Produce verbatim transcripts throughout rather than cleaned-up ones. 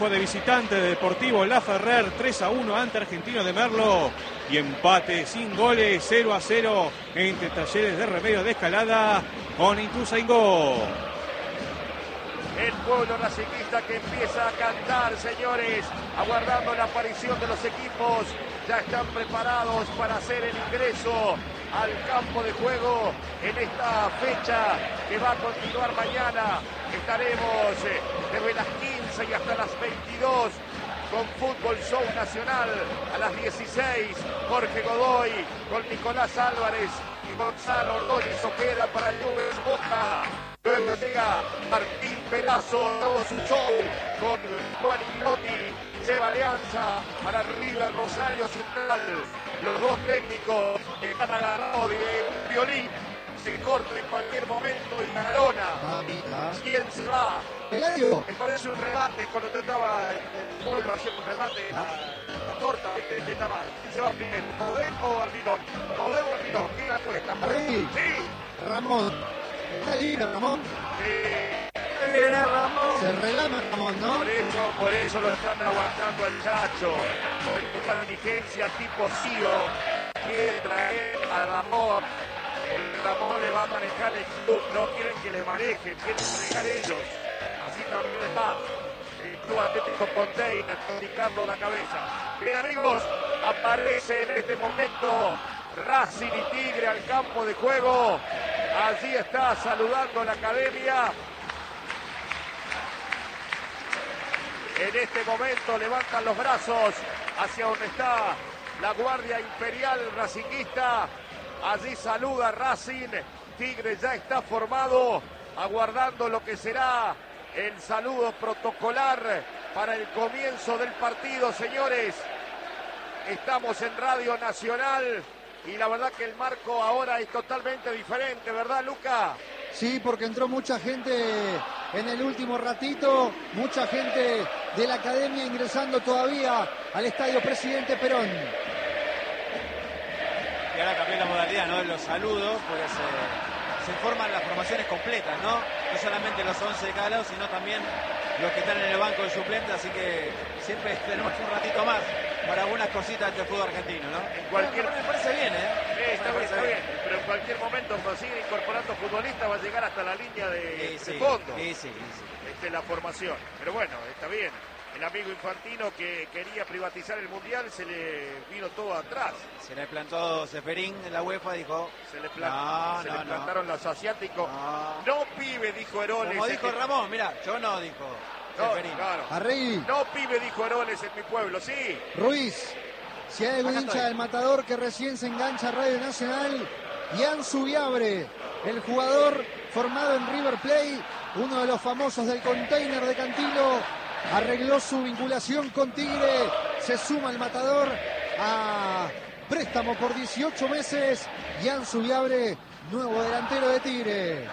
De visitante de Deportivo Laferrer, tres a uno ante Argentino de Merlo, y empate sin goles, cero a cero entre Talleres de Remedios de Escalada con Ituzaingó. El pueblo racinguista que empieza a cantar, señores, aguardando la aparición de los equipos. Ya están preparados para hacer el ingreso al campo de juego en esta fecha que va a continuar mañana. Estaremos desde las quince y hasta las veintidós con Fútbol Show Nacional. A las dieciséis, Jorge Godoy con Nicolás Álvarez y Gonzalo Ordóñez Ojeda para Nubes Boca. Luego llega Martín Pedazo, todo su show con Juan Ignotti. Lleva Alianza para River Rosario Central. Los dos técnicos que están agarrados de violín. Se corta en cualquier momento y la lona. ¿Quién se va? Me parece un remate cuando te estaba el pueblo haciendo un remate. La, la torta de, de Tamar. ¿Quién se va primero? ¿Podés o Arbitón? ¿Podés o Arbitón? ¿Quién la cuesta? Sí. Sí. Ramón. Está lindo, Ramón. Sí. Viene Ramón. Se relama Ramón, ¿no? Por eso, por eso lo están aguantando al Chacho. Por esta diligencia tipo C I O. Quiere traer a Ramón. Ramón le va a manejar el club, no quieren que le manejen, quieren manejar ellos. Así también está el Club Atlético Ponteira, indicando la cabeza. Bien, amigos, aparece en este momento Racing y Tigre al campo de juego. Allí está saludando la academia. En este momento levantan los brazos hacia donde está la Guardia Imperial racinguista. Allí saluda Racing. Tigre ya está formado, aguardando lo que será el saludo protocolar para el comienzo del partido, señores. Estamos en Radio Nacional y la verdad que el marco ahora es totalmente diferente, ¿verdad, Luca? Sí, porque entró mucha gente en el último ratito, mucha gente de la academia ingresando todavía al Estadio Presidente Perón. Y ahora cambió la modalidad, ¿no? Los saludos, pues eh, se forman las formaciones completas, ¿no? No solamente los once de cada lado, sino también los que están en el banco de suplentes, así que siempre tenemos un ratito más para algunas cositas del fútbol argentino, ¿no? En cualquier... Me parece bien, ¿eh? Sí, está bien, está bien, pero en cualquier momento cuando sigue incorporando futbolistas va a llegar hasta la línea de, sí, de fondo. Sí, sí, sí. Esta es la formación, pero bueno, está bien. El amigo Infantino que quería privatizar el Mundial se le vino todo atrás. Se le plantó Ceferín en la UEFA, dijo... Se le, plan... no, se no, le plantaron no. los asiáticos. No. No, pibe, dijo Heroles. Como dijo que... Ramón, mira, yo no, dijo no, Ceferín. Claro. Arregui. No, pibe, dijo Heroles en mi pueblo, sí. Ruiz, si hay algún hincha del Matador que recién se engancha a Radio Nacional, Ian Subiabre, el jugador formado en River Plate, uno de los famosos del container de Cantilo, arregló su vinculación con Tigre, se suma al Matador a préstamo por dieciocho meses. Ian Subiabre, nuevo delantero de Tigre.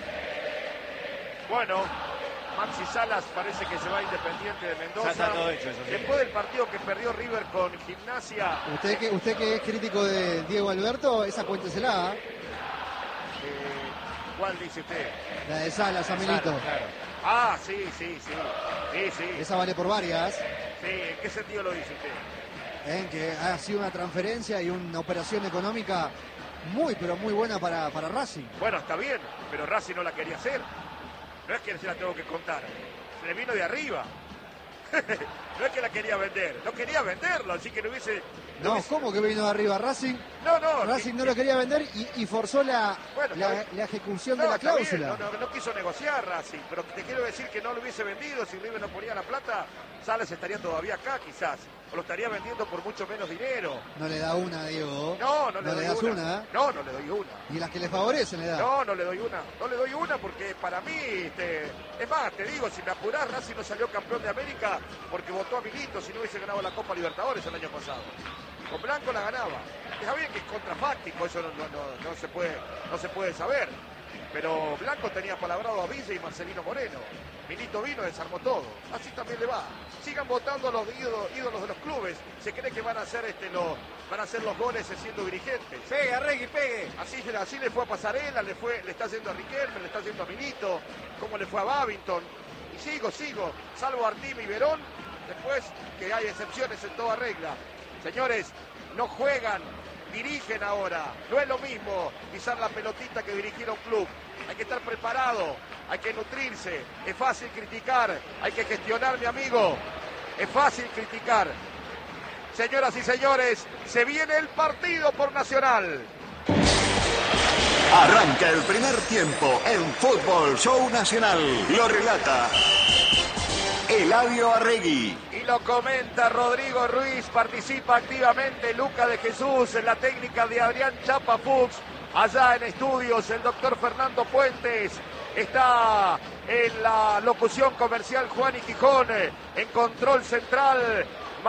Bueno, Maxi Salas parece que se va a Independiente de Mendoza. Ya está todo hecho, eso sí. Después del partido que perdió River con Gimnasia. Usted que, usted que es crítico de Diego Alberto, esa cuéntesela. Eh, ¿Cuál dice usted? La de Salas, Amilito. Claro, claro. Ah, sí, sí, sí. Sí, sí. Esa vale por varias. Sí, ¿en qué sentido lo dice usted? En que ha sido una transferencia y una operación económica muy, pero muy buena para, para Racing. Bueno, está bien, pero Racing no la quería hacer. No es que se la tengo que contar. Se le vino de arriba. No es que la quería vender. No quería venderlo, así que no hubiese... No, hubiese... ¿cómo que vino de arriba Racing? No, no. Racing que, no lo quería vender y, y forzó la, bueno, la, la ejecución no, de la está bien, cláusula. no, no, no quiso negociar Racing, pero te quiero decir que no lo hubiese vendido. Si River no ponía la plata, Salas estaría todavía acá quizás. O lo estaría vendiendo por mucho menos dinero. No le da una, Diego. No, no le no doy le das una. una. No, no le doy una. Y las que le favorecen le da. No, no le doy una. No le doy una porque para mí, este, es más, te digo, si me apurás, Racing no salió campeón de América porque votó a Milito si no hubiese ganado la Copa Libertadores el año pasado. Con Blanco la ganaba. Está bien que es contrafáctico, eso no, no, no, no, se puede, no se puede saber. Pero Blanco tenía palabrado a Villa y Marcelino Moreno. Milito vino y desarmó todo. Así también le va. Sigan votando a los ídolos, ídolos de los clubes. Se cree que van a hacer este los, van a hacer los goles siendo dirigentes. Pegue, Arregui, pegue. Así, así le fue a Pasarela, le fue, le está haciendo a Riquelme, le está haciendo a Milito, como le fue a Babington. Y sigo, sigo, salvo a Artim y Verón, Después que hay excepciones en toda regla. Señores, no juegan, dirigen ahora. No es lo mismo pisar la pelotita que dirigir a un club. Hay que estar preparado, hay que nutrirse. Es fácil criticar, hay que gestionar, mi amigo. Es fácil criticar. Señoras y señores, se viene el partido por Nacional. Arranca el primer tiempo en Fútbol Show Nacional. Lo relata Eladio Arregui. Y lo comenta Rodrigo Ruiz. Participa activamente Luca de Jesús en la técnica de Adrián Chapa Fuchs. Allá en estudios el doctor Fernando Puentes. Está en la locución comercial Juan y Quijón. En control central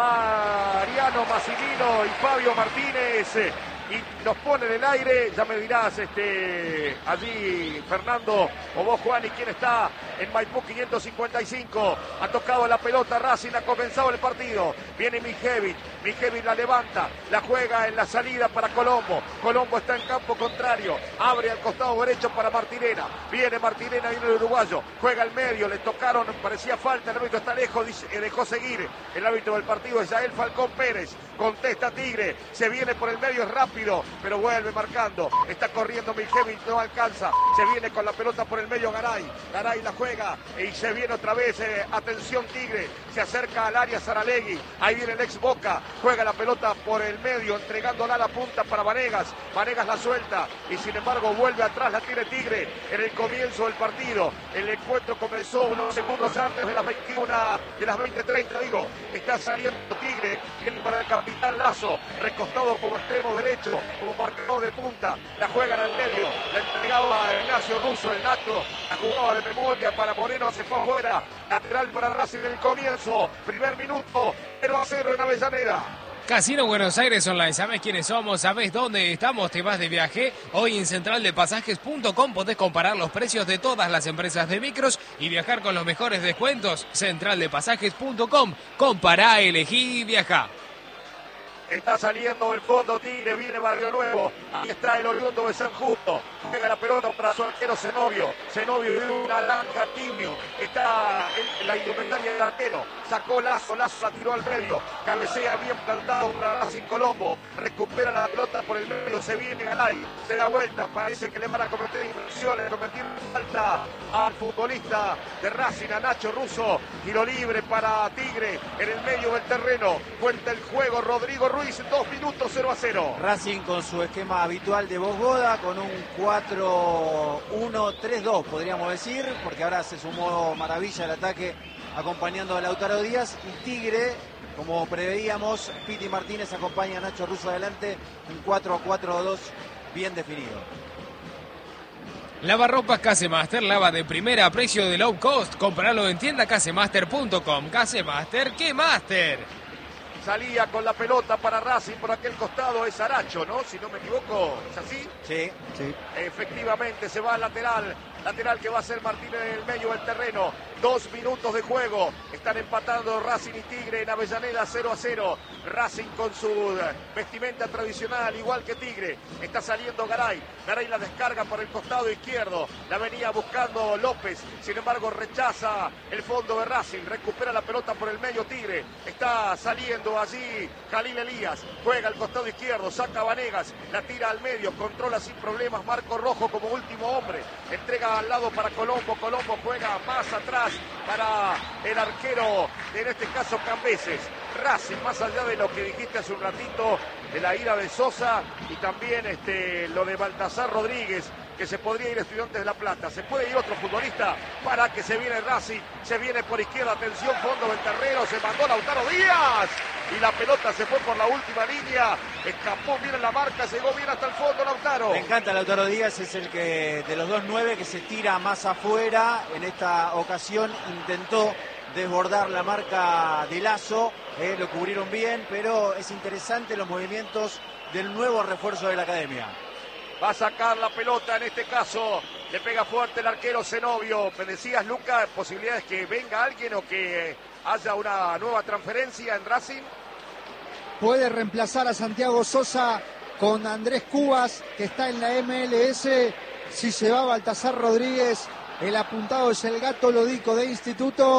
Mariano Massimino y Fabio Martínez. Y nos pone en el aire, ya me dirás, este, allí Fernando o vos, Juan, y quién está en Maipú quinientos cincuenta y cinco. Ha tocado la pelota Racing, ha comenzado el partido. Viene Mijevich, Mijevich la levanta, la juega en la salida para Colombo. Colombo está en campo contrario, abre al costado derecho para Martirena. Viene Martirena, viene el uruguayo, juega al medio, le tocaron, parecía falta, el árbitro está lejos, dejó seguir. El árbitro del partido es Yael Falcón Pérez. Contesta Tigre, se viene por el medio, es rápido, pero vuelve marcando. Está corriendo Mijevich, no alcanza. Se viene con la pelota por el medio Garay. Garay la juega y se viene otra vez. Eh, atención Tigre, se acerca al área Saralegui. Ahí viene el ex Boca, juega la pelota por el medio, entregándola a la punta para Vanegas. Vanegas la suelta y sin embargo vuelve atrás, la tiene Tigre en el comienzo del partido. El encuentro comenzó unos segundos antes de las veintiuna, de las veinte treinta, digo. Está saliendo Tigre, viene para el capitán Lazo, recostado como extremo derecho, como marcador de punta, la juegan al medio, la entregaba a Ignacio Russo, el Nacho, la jugaba de memoria para Moreno, se fue afuera, lateral para Racing en el comienzo, primer minuto, cero a cero en Avellaneda. Casino Buenos Aires Online, ¿sabés quiénes somos? ¿Sabés dónde estamos? ¿Te vas de viaje? Hoy en central de pasajes punto com podés comparar los precios de todas las empresas de micros y viajar con los mejores descuentos. central de pasajes punto com, compará, elegí y viajá. Está saliendo el fondo Tigre, viene Barrio Nuevo. Ahí está el oriundo de San Justo. Juega la pelota para su arquero Zenobio. Zenobio de una larga Timio. Está en la indumentaria del arquero. Sacó Lazo, Lazo la tiró al medio. Cabecea bien plantado para Racing Colombo. Recupera la pelota por el medio. Se viene Galay. Se da vuelta. Parece que le van a cometer infracciones. Cometer falta al futbolista de Racing, a Nacho Russo. Tiro libre para Tigre en el medio del terreno. Cuenta el juego Rodrigo Ruiz. Dos minutos, cero a cero. Racing con su esquema habitual de Bosgoda, con un cuatro uno tres dos, podríamos decir, porque ahora se sumó Maravilla al ataque acompañando a Lautaro Díaz, y Tigre, como preveíamos, Piti Martínez acompaña a Nacho Russo adelante, un cuatro a cuatro dos bien definido. Lavarropas Casemaster, lava de primera a precio de low cost. Compralo en tienda casemaster punto com. Casemaster, ¿qué master? Salía con la pelota para Racing por aquel costado, es Aracho, ¿no? Si no me equivoco, ¿es así? Sí, sí. Efectivamente, se va al lateral. Lateral que va a ser Martínez en el medio del terreno. Dos minutos de juego. Están empatando Racing y Tigre en Avellaneda, cero a cero. Racing con su vestimenta tradicional, igual que Tigre. Está saliendo Garay. Garay la descarga por el costado izquierdo. La venía buscando López. Sin embargo, rechaza el fondo de Racing. Recupera la pelota por el medio Tigre. Está saliendo allí Jalil Elías. Juega al costado izquierdo. Saca a Vanegas. La tira al medio. Controla sin problemas Marco Rojo como último hombre. Entrega al lado para Colombo. Colombo juega más atrás para el arquero, en este caso Cambeses. Racing, más allá de lo que dijiste hace un ratito, de la ira de Sosa y también este, lo de Baltasar Rodríguez, que se podría ir Estudiantes de La Plata. Se puede ir otro futbolista para que se viene Racing. Se viene por izquierda, atención, fondo del terreno, se mandó Lautaro Díaz. Y la pelota se fue por la última línea. Escapó bien en la marca, llegó bien hasta el fondo Lautaro. Me encanta Lautaro Díaz, es el que de los dos nueve que se tira más afuera. En esta ocasión intentó desbordar la marca de Lazo. Eh, lo cubrieron bien, pero es interesante los movimientos del nuevo refuerzo de la academia. Va a sacar la pelota en este caso. Le pega fuerte el arquero Zenobio. Me decías, Luca, posibilidades que venga alguien o que haya una nueva transferencia en Racing. Puede reemplazar a Santiago Sosa con Andrés Cubas, que está en la M L S. Si se va Baltasar Rodríguez, el apuntado es el Gato Lodico de Instituto.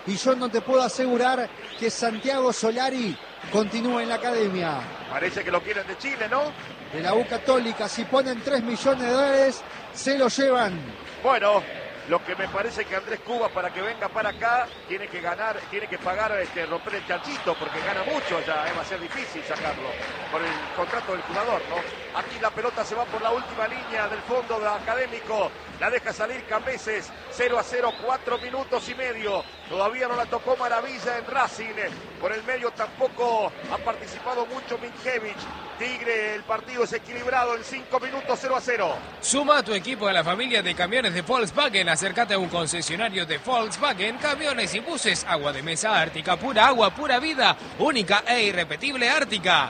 y yo no te puedo asegurar que Santiago Solari continúe en la academia. Parece que lo quieren de Chile, ¿no? De la U Católica, si ponen tres millones de dólares, se lo llevan. Bueno, lo que me parece que Andrés Cuba, para que venga para acá, tiene que ganar, tiene que pagar, este, romper el chanchito, porque gana mucho allá, eh, va a ser difícil sacarlo por el contrato del jugador, ¿no? Aquí la pelota se va por la última línea del fondo de Académico, la deja salir Cambeses, cero a cero, cuatro minutos y medio, todavía no la tocó Maravilla en Racing, por el medio tampoco ha participado mucho Minkevich. Tigre, el partido es equilibrado en cinco minutos, cero a cero. Suma a tu equipo a la familia de camiones de Volkswagen. Acércate a un concesionario de Volkswagen, camiones y buses. Agua de mesa Ártica, pura agua, pura vida. Única e irrepetible Ártica.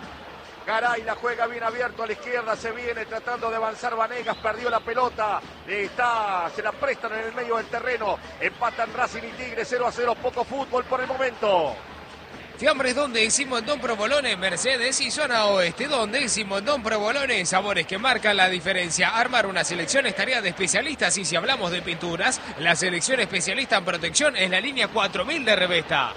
Garay la juega bien abierto a la izquierda, se viene tratando de avanzar Vanegas, perdió la pelota, está, se la prestan en el medio del terreno. Empatan Racing y Tigre, cero a cero, poco fútbol por el momento. Fiambres, donde hicimos Don Provolone, Mercedes y zona oeste, donde hicimos Don Provolone, sabores que marcan la diferencia. Armar una selección es tarea de especialistas y si hablamos de pinturas, la selección especialista en protección es la línea cuatro mil de Revesta.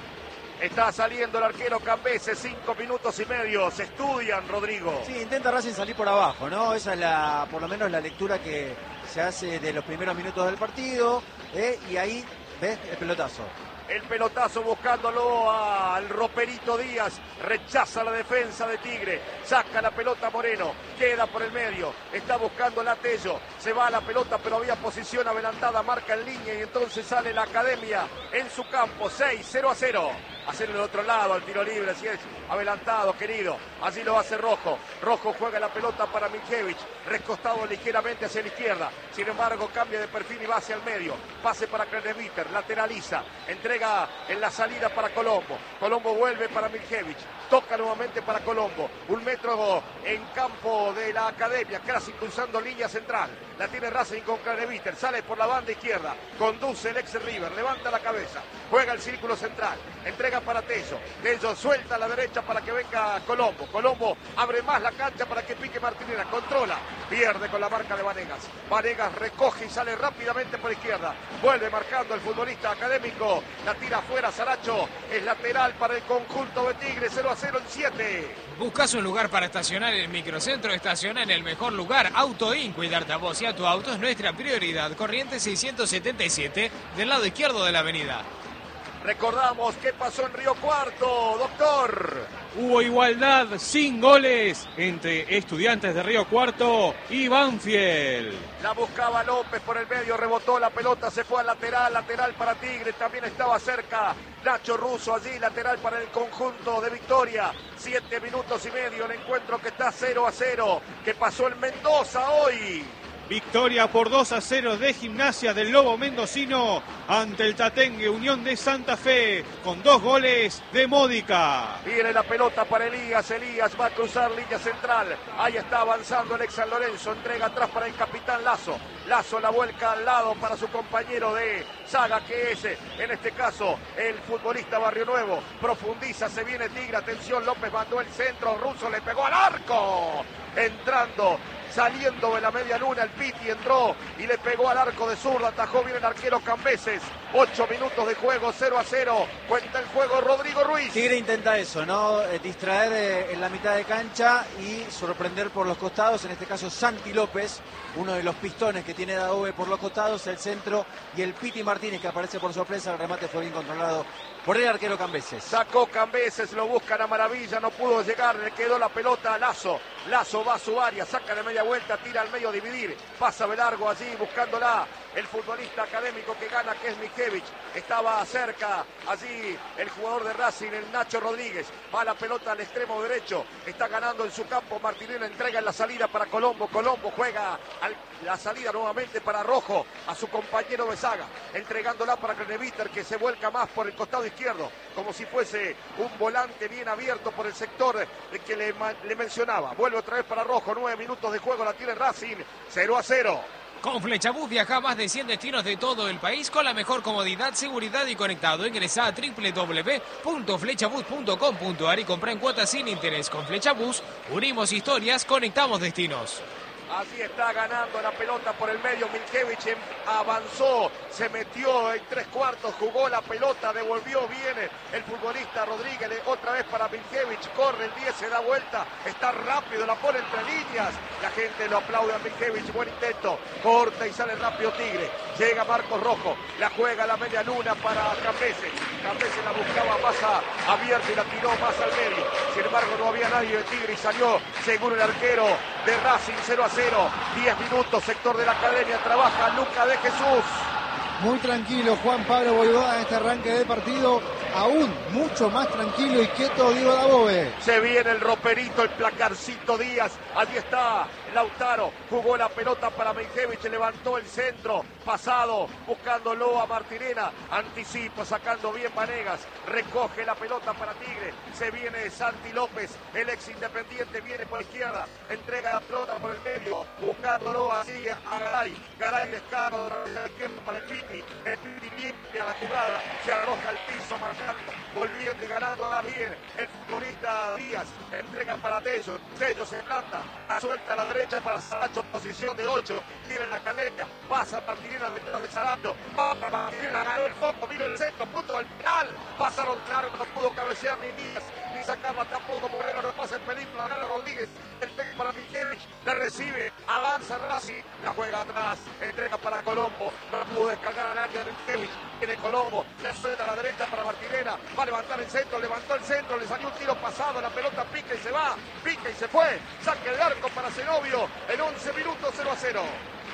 Está saliendo el arquero Cambeses, cinco minutos y medio, se estudian, Rodrigo. Sí, intenta Racing salir por abajo, ¿no? Esa es la, por lo menos la lectura que se hace de los primeros minutos del partido, ¿eh? Y ahí, ¿ves? El pelotazo. El pelotazo buscándolo al Roperito Díaz. Rechaza la defensa de Tigre. Saca la pelota Moreno. Queda por el medio. Está buscando la Tello. Se va a la pelota, pero había posición adelantada. Marca en línea y entonces sale la Academia en su campo. seis, cero a cero. Hacerlo del otro lado al tiro libre. Así es. Adelantado, querido. Así lo hace Rojo. Rojo juega la pelota para Minkevich. Recostado ligeramente hacia la izquierda. Sin embargo, cambia de perfil y va hacia el medio. Pase para Kreneviter. Lateraliza. Entrega en la salida para Colombo. Colombo vuelve para Minkevich. Toca nuevamente para Colombo. Un metro en campo de la Academia. Casi cruzando línea central. La tiene Racing con Kreneviter. Sale por la banda izquierda. Conduce el ex River. Levanta la cabeza. Juega el círculo central. Entrega para Tello. Tello suelta a la derecha para que venga Colombo. Colombo abre más la cancha para que pique Martinera. Controla. Pierde con la marca de Vanegas. Vanegas recoge y sale rápidamente por izquierda. Vuelve marcando el futbolista Académico. La tira afuera Saracho. Es lateral para el conjunto de Tigre. cero a cero en siete. ¿Buscas un lugar para estacionar en el microcentro? Estaciona en el mejor lugar. Autoin. Cuidarte a vos y a tu auto es nuestra prioridad. Corrientes seiscientos setenta y siete del lado izquierdo de la avenida. Recordamos qué pasó en Río Cuarto, doctor. Hubo igualdad sin goles entre Estudiantes de Río Cuarto y Banfield. La buscaba López por el medio, rebotó la pelota, se fue al lateral, lateral para Tigre, también estaba cerca Nacho Russo allí, lateral para el conjunto de Victoria. Siete minutos y medio, el encuentro que está cero a cero, que pasó en Mendoza hoy. Victoria por dos a cero de Gimnasia del Lobo Mendocino ante el Tatengue Unión de Santa Fe con dos goles de Módica. Viene la pelota para Elías, Elías va a cruzar línea central, ahí está avanzando el ex San Lorenzo, entrega atrás para el capitán Lazo, Lazo la vuelca al lado para su compañero de saga que es en este caso el futbolista Barrio Nuevo, profundiza, se viene Tigre, atención, López mandó el centro, Russo le pegó al arco, entrando, saliendo de la media luna, el Piti entró y le pegó al arco de zurda, atajó bien el arquero Cambeses. Ocho minutos de juego, cero a cero, cuenta el juego Rodrigo Ruiz. Tigre intenta eso, ¿no? Eh, distraer eh, en la mitad de cancha y sorprender por los costados, en este caso Santi López, uno de los pistones que tiene Daove por los costados, el centro y el Piti Martínez que aparece por sorpresa, el remate fue bien controlado por el arquero Cambeses. Sacó Cambeses, lo buscan a Maravilla, no pudo llegar, le quedó la pelota a Lazo. Lazo va a su área, saca de media vuelta, tira al medio a dividir, pasa de largo allí buscándola. El futbolista Académico que gana, que es Minkevich, estaba cerca allí el jugador de Racing, el Nacho Rodríguez, va la pelota al extremo derecho, está ganando en su campo, Martinelli entrega en la salida para Colombo, Colombo juega al, la salida nuevamente para Rojo, a su compañero de saga, entregándola para Kreneviter que se vuelca más por el costado izquierdo, como si fuese un volante bien abierto por el sector que le, le mencionaba, vuelve otra vez para Rojo, nueve minutos de juego, la tiene Racing, cero a cero. Con Flechabús viaja a más de cien destinos de todo el país con la mejor comodidad, seguridad y conectado. Ingresa a doble u doble u doble u punto flechabús punto com punto a r y compra en cuotas sin interés. Con Flechabús unimos historias, conectamos destinos. Así está ganando la pelota por el medio. Miljevich avanzó, se metió en tres cuartos, jugó la pelota, devolvió bien el futbolista Rodríguez. Otra vez para Miljevich, corre el diez, se da vuelta, está rápido, la pone entre líneas. La gente lo aplaude a Miljevich, buen intento. Corta y sale rápido Tigre. Llega Marcos Rojo, la juega a la media luna para Cambese. Cambese la buscaba más a, abierta y la tiró más al medio. Sin embargo, no había nadie de Tigre y salió según el arquero de Racing. Cero a cero. diez minutos, sector de la academia, trabaja Luca de Jesús. Muy tranquilo Juan Pablo Voivoda en este arranque de partido, aún mucho más tranquilo y quieto Diego Dabove. Se viene el roperito, el placarcito Díaz, allí está Lautaro, jugó la pelota para Miljevich, levantó el centro, pasado, buscándolo a Martirena, anticipa, sacando bien Vanegas, recoge la pelota para Tigre, se viene Santi López, el ex Independiente, viene por la izquierda, entrega la pelota por el medio, buscándolo así a Garay, Garay descarga de la izquierda para el Piti, el Piti limpia la jugada, se arroja al piso marcando, volviendo y ganando a bien, el futbolista Díaz, entrega para Tello, Tello se planta, suelta a la derecha para Saracho, posición de ocho, tiene la caleta, pasa Martirena detrás de Saracho, va para Martirena, ganó el foco, vino el centro, punto del penal, pasaron claro, no pudo cabecear ni Díaz, ni sacarla tampoco, Moreno no pasa el peligro, gana Rodríguez, el pecho para Miljevich, le recibe, avanza Racing, la juega atrás, entrega para Colombo, no pudo descargar al área de Miljevich, tiene Colombo, le suelta a la derecha para Martirena, va a levantar el centro, levantó el centro, le salió un tiro pasado, la pelota pica y se va, pica y se fue, saque el arco para Zenobio, en once minutos cero a cero.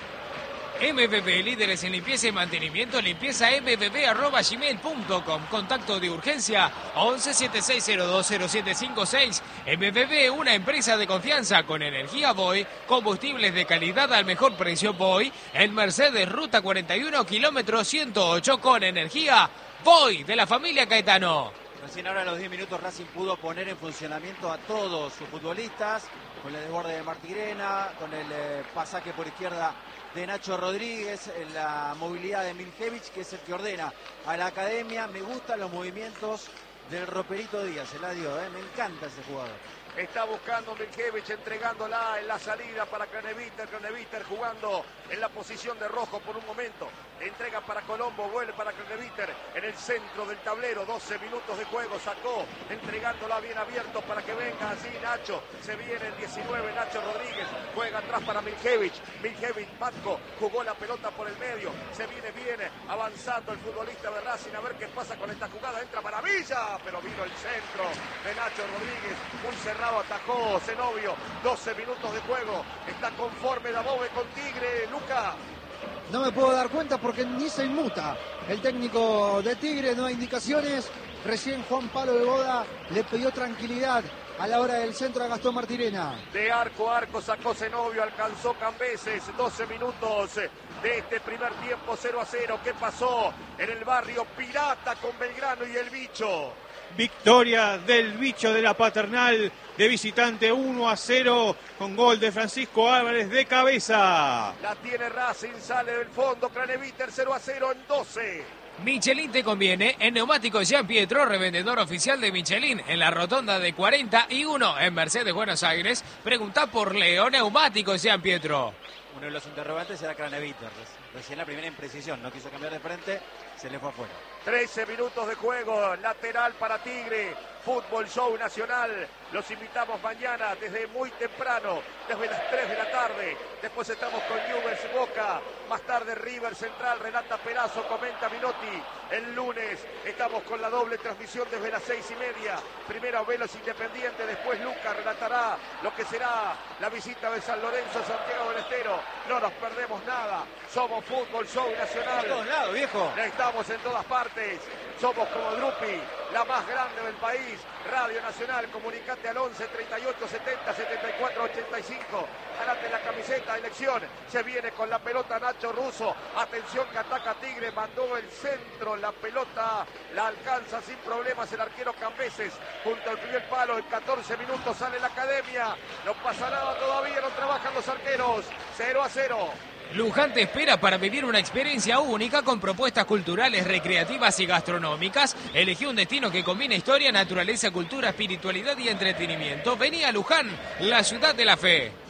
M V P, líderes en limpieza y mantenimiento, limpieza m v p arroba gmail punto com. Contacto de urgencia once setenta y seis cero dos cero siete cinco seis. M V P, una empresa de confianza con energía Voy, combustibles de calidad al mejor precio Voy, en Mercedes, ruta cuarenta y uno, kilómetro ciento ocho, con energía Voy, de la familia Caetano. Recién ahora a los diez minutos Racing pudo poner en funcionamiento a todos sus futbolistas, con el desborde de Martirena, con el eh, pasaje por izquierda de Nacho Rodríguez, en la movilidad de Miljevich, que es el que ordena a la academia. Me gustan los movimientos del roperito Díaz, Eladio, ¿eh? Me encanta ese jugador. Está buscando Miljevich, entregándola en la salida para Craneviter, Craneviter jugando en la posición de rojo por un momento. Entrega para Colombo, vuelve para Craneviter en el centro del tablero, doce minutos de juego, sacó, entregándola bien abierto para que venga así Nacho. Se viene el diecinueve, Nacho Rodríguez, juega atrás para Miljevich. Miljevich, Matko, jugó la pelota por el medio, se viene bien, avanzando el futbolista de Racing, a ver qué pasa con esta jugada, entra Maravilla, pero vino el centro de Nacho Rodríguez, muy cerrado. Atajó Zenobio, doce minutos de juego, está conforme Dabove con Tigre, Luca. No me puedo dar cuenta porque ni se inmuta el técnico de Tigre, no hay indicaciones. Recién Juan Pablo Voivoda le pidió tranquilidad a la hora del centro a Gastón Martirena. De arco a arco sacó Zenobio, alcanzó Cambeses, doce minutos de este primer tiempo, cero a cero. ¿Qué pasó en el barrio Pirata con Belgrano y el Bicho? Victoria del Bicho de la Paternal de visitante uno a cero con gol de Francisco Álvarez de cabeza. La tiene Racing, sale del fondo, Craneviter cero a cero en doce. Michelin te conviene, en Neumáticos Gian Pietro, revendedor oficial de Michelin, en la rotonda de cuarenta y uno en Mercedes, Buenos Aires. Pregunta por Leo, Neumáticos Gian Pietro. Uno de los interrogantes era Craneviter. Recién la primera imprecisión, no quiso cambiar de frente, se le fue afuera. trece minutos de juego, lateral para Tigre, Fútbol Show Nacional. Los invitamos mañana desde muy temprano, desde las tres de la tarde. Después estamos con Newell's Boca, más tarde River Central, Renata Perazo, comenta Minotti. El lunes estamos con la doble transmisión desde las seis y media. Primero Velos Independiente, después Lucas relatará lo que será la visita de San Lorenzo a Santiago del Estero. No nos perdemos nada, somos Fútbol Show Nacional. En todos lados, viejo. Estamos en todas partes, somos como Drupi, la más grande del país. Radio Nacional, comunicate al once, treinta y ocho, setenta, setenta y cuatro, ochenta y cinco. Ganate la camiseta, elección. Se viene con la pelota Nacho Russo. Atención que ataca Tigre, mandó el centro, la pelota la alcanza sin problemas el arquero Cambeses. Junto al primer palo, en catorce minutos sale la academia. No pasa nada todavía, no trabajan los arqueros. cero a cero. Luján te espera para vivir una experiencia única con propuestas culturales, recreativas y gastronómicas. Elegí un destino que combina historia, naturaleza, cultura, espiritualidad y entretenimiento. Vení a Luján, la ciudad de la fe.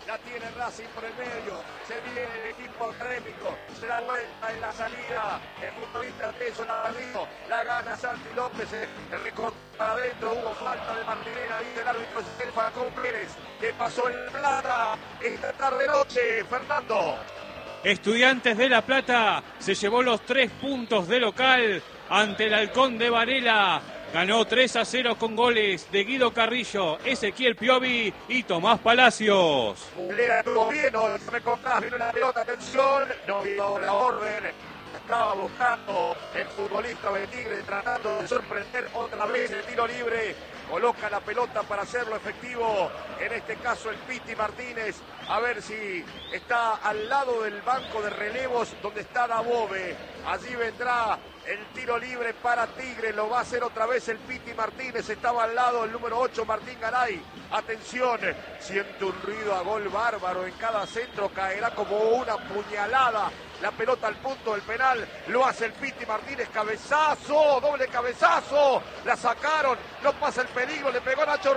La tiene Racing por el medio. Se viene el equipo académico. Se da vuelta en la salida. El futbolista Teso Navarrito. La gana Santi López. El recorte para adentro. Hubo falta de Martinera. Dice el árbitro el Falcón Pérez. Que pasó en plata esta tarde-noche. Fernando. Estudiantes de La Plata se llevó los tres puntos de local ante el Halcón de Varela. Ganó tres a cero con goles de Guido Carrillo, Ezequiel Piovi y Tomás Palacios. Mulera estuvo bien, no me contás, vino la pelota, atención, no vio la orden. Estaba buscando el futbolista del Tigre, tratando de sorprender otra vez el tiro libre. Coloca la pelota para hacerlo efectivo. En este caso el Piti Martínez. A ver si está al lado del banco de relevos donde está Dabove. Allí vendrá el tiro libre para Tigre. Lo va a hacer otra vez el Piti Martínez. Estaba al lado el número ocho, Martín Garay. Atención, siente un ruido a gol bárbaro en cada centro. Caerá como una puñalada. La pelota al punto del penal. Lo hace el Piti Martínez. Cabezazo, doble cabezazo. La sacaron. No pasa el peligro. Le pegó Nacho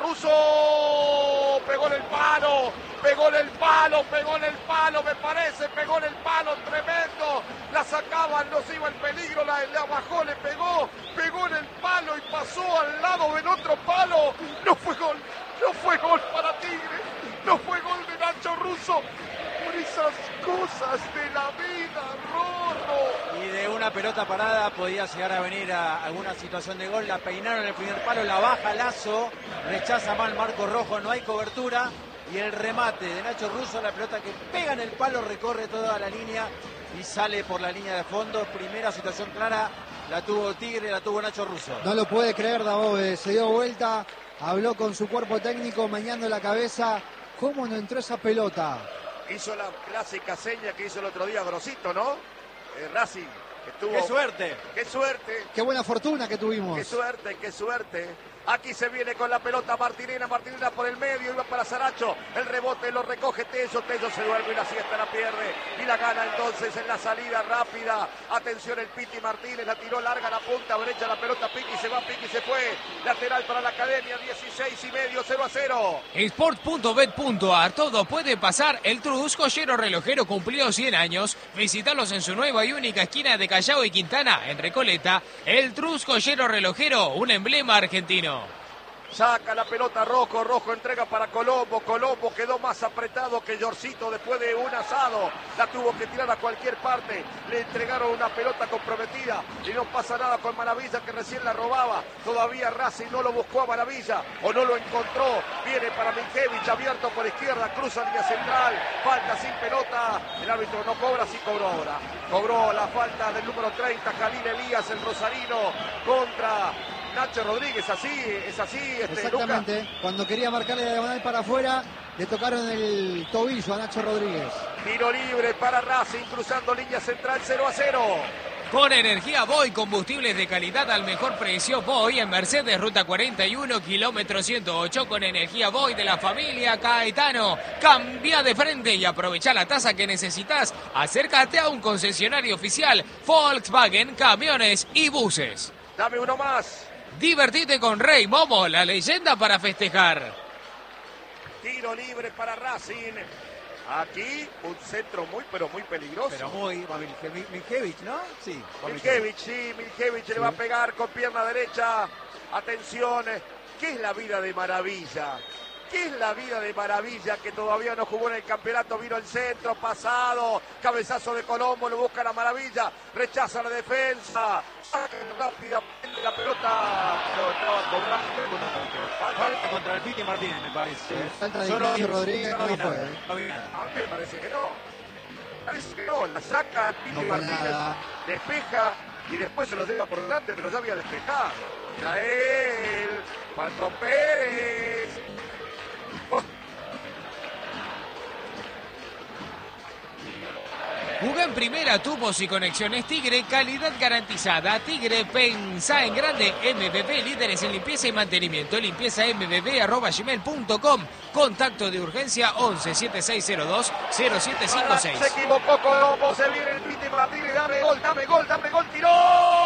Russo. Pegó en el palo. Pegó en el palo. Pegó en el palo, me parece. Pegó en el palo. Tremendo. La sacaban. No se iba el peligro. La, la bajó. Le pegó. Pegó en el palo y pasó al lado del otro palo. No fue gol. No fue gol para Tigre. No fue gol de Nacho Russo. Por esas cosas de la vida, Rorro. Y de una pelota parada podía llegar a venir a alguna situación de gol. La peinaron en el primer palo, la baja Lazo, rechaza mal Marco Rojo, no hay cobertura. Y el remate de Nacho Russo, la pelota que pega en el palo, recorre toda la línea y sale por la línea de fondo. Primera situación clara, la tuvo Tigre, la tuvo Nacho Russo. No lo puede creer Dabove, se dio vuelta, habló con su cuerpo técnico, meneando la cabeza. ¿Cómo no entró esa pelota? Hizo la clásica seña que hizo el otro día Grosito, ¿no? Eh, Racing. Estuvo... ¡Qué suerte! ¡Qué suerte! ¡Qué buena fortuna que tuvimos! ¡Qué suerte, qué suerte! Aquí se viene con la pelota Martinena, Martinena por el medio, iba para Saracho, el rebote lo recoge Tello, Tello se duerme y la siesta la pierde y la gana entonces en la salida rápida. Atención el Piti Martínez, la tiró larga la punta derecha, la pelota Piqui se va, Piqui se fue, lateral para la Academia, dieciséis y medio, cero a cero. Sport punto bet punto a r, todo puede pasar. El Trus, joyero relojero, cumplió cien años. Visítalos en su nueva y única esquina de Callao y Quintana, en Recoleta. El Trus, joyero relojero, un emblema argentino. Saca la pelota Rojo, Rojo entrega para Colombo, Colombo quedó más apretado que Yorcito después de un asado, la tuvo que tirar a cualquier parte, le entregaron una pelota comprometida y no pasa nada con Maravilla que recién la robaba, todavía Racing no lo buscó a Maravilla o no lo encontró, viene para Minkevich abierto por izquierda, cruza línea central, falta sin pelota, el árbitro no cobra, sí cobró ahora, cobró la falta del número treinta, Jalil Elías, el rosarino, contra Nacho Rodríguez, así, es así. Este, Exactamente, Luca. Cuando quería marcarle la diagonal para afuera, le tocaron el tobillo a Nacho Rodríguez. Tiro libre para Racing, cruzando línea central, cero a cero. Con energía Boy, combustibles de calidad al mejor precio. Boy en Mercedes, ruta cuarenta y uno, kilómetro ciento ocho. Con energía Boy de la familia Caetano. Cambia de frente y aprovecha la tasa que necesitas. Acércate a un concesionario oficial Volkswagen, camiones y buses. Dame uno más. Divertite con Rey Momo, la leyenda para festejar. Tiro libre para Racing. Aquí un centro muy, pero muy peligroso. Pero muy, Minkevich, ¿no? Sí. Minkevich, sí, Minkevich sí. Le va a pegar con pierna derecha. Atención, ¿qué es la vida de Maravilla? ¿Qué es la vida de Maravilla que todavía no jugó en el campeonato? Vino el centro, pasado, cabezazo de Colombo, lo busca la Maravilla, rechaza la defensa, saca rápidamente la pelota, lo estaba cobrando. Falta contra el Piti Martínez, me parece. Falta de Nacho Rodríguez, no fue. A mí me parece que no. Parece que no, la saca el Piti No fue Martínez, nada. despeja y después se lo lleva por delante, pero ya había despejado. A él, Falcón Pérez. Juega en primera, tubos y conexiones Tigre, calidad garantizada. Tigre, pensá en grande. M B B, líderes en limpieza y mantenimiento. Limpieza m b b arroba gmail punto com. Contacto de urgencia once, setenta y seis cero dos, cero siete cinco seis. Se equivocó Colombo, se viene el Piti Martínez, dame gol, dame gol, dame gol, tiró.